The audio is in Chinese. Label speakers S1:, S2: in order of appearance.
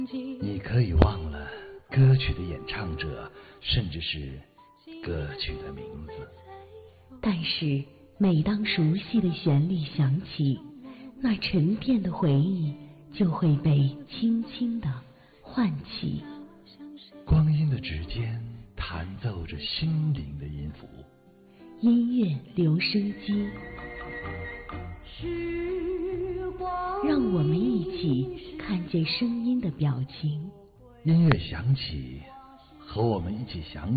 S1: 你可以忘了歌曲的演唱者，甚至是歌曲的名字，
S2: 但是每当熟悉的旋律响起，那沉淀的回忆就会被轻轻地唤起。
S1: 光阴的指尖弹奏着心灵的音符，
S2: 音乐留声机，让我们一起看见声音的表情。
S1: 音乐响起，和我们一起想